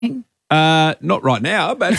Not right now, but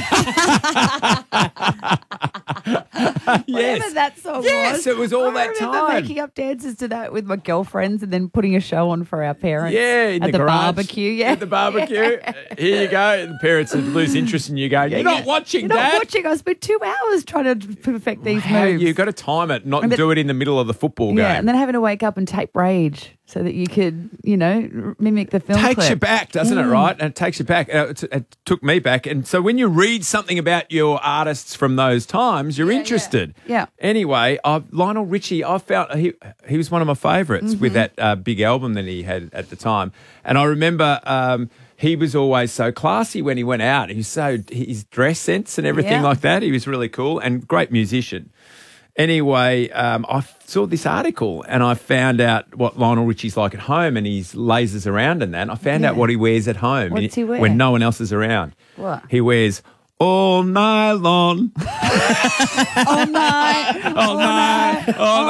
Whatever that song was. Yes, it was all I that remember time. making up dances to that with my girlfriends and then putting a show on for our parents. Yeah, in at the the garage, barbecue. Yeah, at the barbecue. Here you go. The parents would lose interest in you. Going, you're not watching, You're Dad. not watching. I spent 2 hours trying to perfect these How moves. you've got to time it, not But- do it in the middle of the football game. Yeah, and then having to wake up and tape Rage so that you could, mimic the film Takes clip. you back, doesn't it, right? And it takes you back. It took me back. And so when you read something about your artists from those times, you're interested. Yeah. Anyway, Lionel Richie, I felt he was one of my favourites with that big album that he had at the time. And I remember he was always so classy when he went out. His dress sense and everything like that. He was really cool and great musician. Anyway, I saw this article and I found out what Lionel Richie's like at home, and he lasers around and that. I found out what he wears at home What's he wear? when no one else is around. What? He wears all nylon. All night. All night. All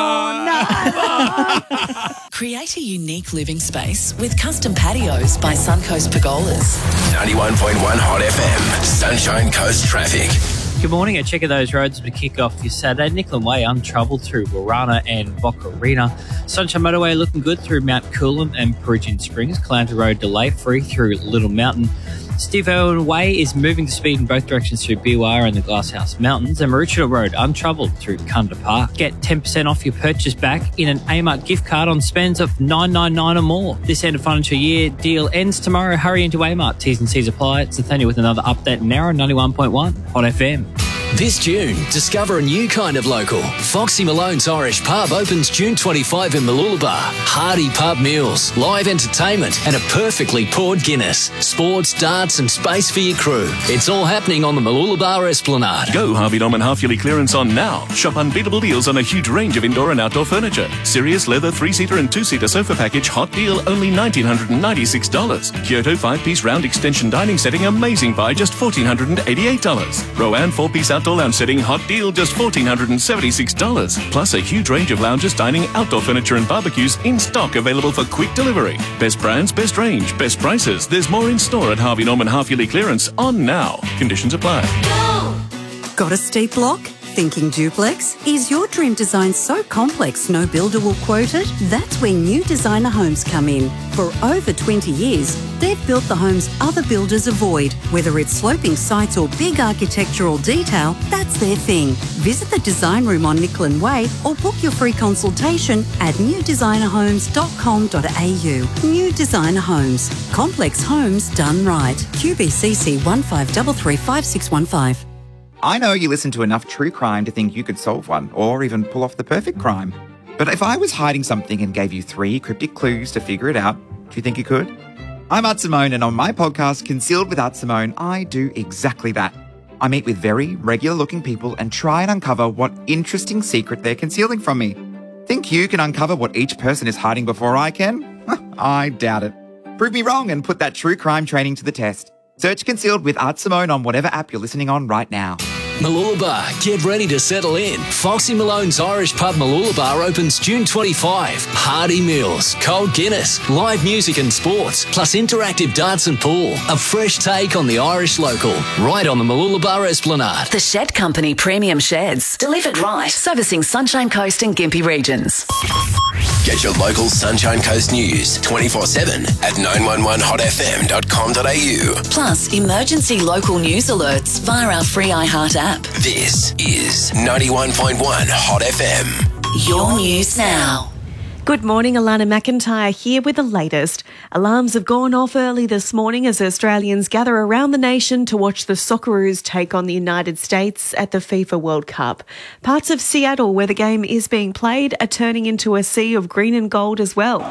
night. Create a unique living space with custom patios by Suncoast Pergolas. 91.1 Hot FM. Sunshine Coast Traffic. Good morning. A check of those roads to kick off your Saturday. Nicklin Way untroubled through Warana and Bocarina. Sunshine Motorway looking good through Mount Coolum and Perugian Springs. Calandra Road delay free through Little Mountain. Steve Irwin Way is moving to speed in both directions through Biwara and the Glasshouse Mountains. And Maroochydore Road untroubled through Kunda Park. Get 10% off your purchase back in an Amart gift card on spends of $9.99 or more. This end of financial year deal ends tomorrow. Hurry into Amart. T's and C's apply. It's Nathaniel with another update now on 91.1 Hot FM. This June, discover a new kind of local. Foxy Malone's Irish Pub opens June 25 in Mooloolaba. Hearty pub meals, live entertainment and a perfectly poured Guinness. Sports, darts and space for your crew. It's all happening on the Mooloolaba Esplanade. Go Harvey Norman half-yearly clearance on now. Shop unbeatable deals on a huge range of indoor and outdoor furniture. Sirius leather 3-seater and 2-seater sofa package hot deal only $1,996. Kyoto 5-piece round extension dining setting amazing buy just $1,488. Rowan 4-piece outdoor lounge setting hot deal just $1,476. Plus a huge range of lounges, dining, outdoor furniture and barbecues in stock available for quick delivery. Best brands, best range, best prices. There's more in store at Harvey Norman half-yearly clearance on now. Conditions apply. Got a steep block? Thinking duplex? Is your dream design so complex no builder will quote it? That's where New Designer Homes come in. For over 20 years, they've built the homes other builders avoid. Whether it's sloping sites or big architectural detail, that's their thing. Visit the design room on Nicklin Way or book your free consultation at newdesignerhomes.com.au. New Designer Homes. Complex homes done right. QBCC 15335615. I know you listen to enough true crime to think you could solve one, or even pull off the perfect crime. But if I was hiding something and gave you 3 cryptic clues to figure it out, do you think you could? I'm Art Simone, and on my podcast, Concealed with Art Simone, I do exactly that. I meet with very regular-looking people and try and uncover what interesting secret they're concealing from me. Think you can uncover what each person is hiding before I can? I doubt it. Prove me wrong and put that true crime training to the test. Search Concealed with Art Simone on whatever app you're listening on right now. Mooloolaba, get ready to settle in. Foxy Malone's Irish Pub Mooloolaba opens June 25. Hearty meals, cold Guinness, live music and sports, plus interactive darts and pool. A fresh take on the Irish local, right on the Mooloolaba Esplanade. The Shed Company Premium Sheds. Delivered right. Servicing Sunshine Coast and Gympie regions. Get your local Sunshine Coast news 24/7 at 911hotfm.com.au. Plus, emergency local news alerts via our free iHeart app. This is 91.1 Hot FM. Your news now. Good morning, Alana McIntyre here with the latest. Alarms have gone off early this morning as Australians gather around the nation to watch the Socceroos take on the United States at the FIFA World Cup. Parts of Seattle, where the game is being played, are turning into a sea of green and gold as well.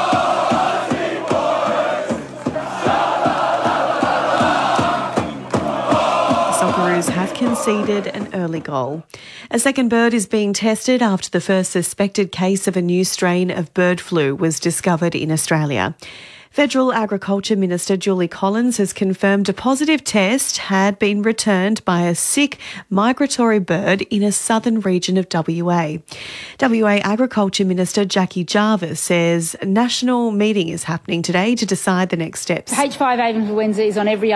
Socceroos have conceded an early goal. A second bird is being tested after the first suspected case of a new strain of bird flu was discovered in Australia. Federal Agriculture Minister Julie Collins has confirmed a positive test had been returned by a sick migratory bird in a southern region of WA. WA Agriculture Minister Jackie Jarvis says a national meeting is happening today to decide the next steps. H5 avian influenza is on every